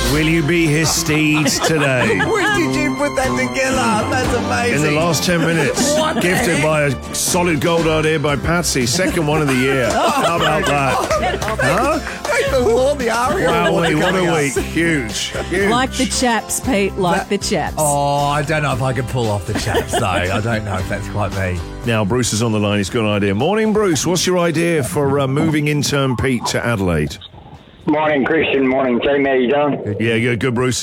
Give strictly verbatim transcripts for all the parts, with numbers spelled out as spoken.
Will you be his steed today? When did you put that together? That's amazing. In the last ten minutes. What Gifted the by a solid gold idea by Patsy. Second one of the year. How about that? Huh? Take the law, the aria. Wow, what what a week. Huge. Huge. Like the chaps, Pete, like That- the chaps. Oh, I don't know if I can pull off the chaps, though. I don't know if that's quite me. Now, Bruce is on the line. He's got an idea. Morning, Bruce. What's your idea for uh, moving intern Pete to Adelaide? Morning, Christian. Morning, team. How you doing? Yeah, good, good, Bruce.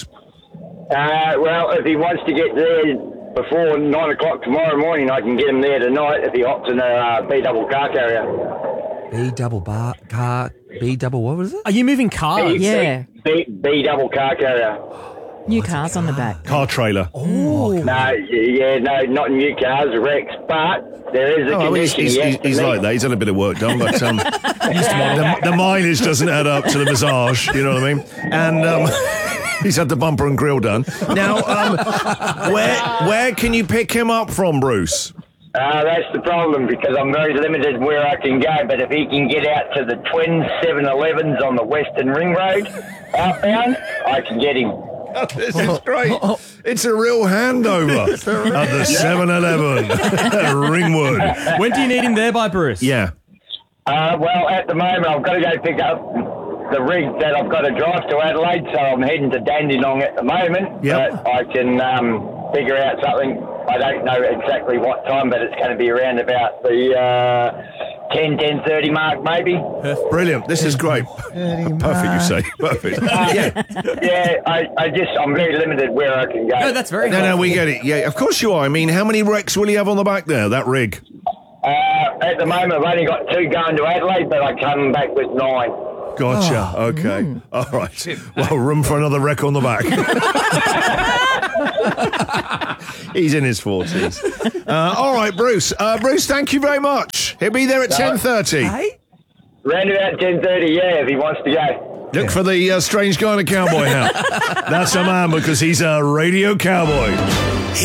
Uh, well, if he wants to get there before nine o'clock tomorrow morning, I can get him there tonight if he opts in a uh, B double car carrier. B double bar car. B double what was it? Are you moving cars? B, Yeah. B, B double car carrier. New cars on the back. Car trailer. Oh, No, yeah, no, not new cars, Rex, but there is a Oh, well, he's, condition. he's, he has he's, to he's meet. like that. He's had a bit of work done, but um, the, the mileage doesn't add up to the massage. You know what I mean? And um, he's had the bumper and grill done. Now, um, where where can you pick him up from, Bruce? Uh, that's the problem because I'm very limited where I can go. But if he can get out to the twin seven elevens on the Western Ring Road outbound, I can get him. Oh, this is great. It's a real handover at the seven eleven Ringwood. When do you need him there by, Bruce? Yeah. Uh, well, at the moment, I've got to go pick up the rig that I've got to drive to Adelaide, so I'm heading to Dandenong at the moment. Yep. But I can um, figure out something. I don't know exactly what time, but it's going to be around about the uh, ten, ten thirty mark, maybe. Brilliant. This is great. Perfect, you say. Perfect. Yeah. Yeah, I, I just, I'm very limited where I can go. No, that's very No, no, we get it. Yeah, of course you are. I mean, how many wrecks will he have on the back there, that rig? Uh, at the moment, I've only got two going to Adelaide, but I come back with nine. Gotcha. Okay. All right. Well, room for another wreck on the back. He's in his forties. Uh, all right, Bruce. Uh, Bruce, thank you very much. He'll be there at ten thirty. hey? Round about ten thirty, yeah, if he wants to go. Look for the uh, strange guy in a cowboy hat. That's a man because he's a radio cowboy.